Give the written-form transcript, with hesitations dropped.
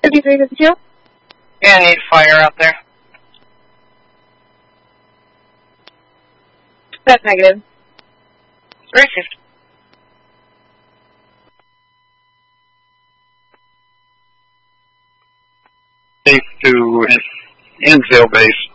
5352? Yeah, I need fire out there. That's negative. 350. Safe to infill base.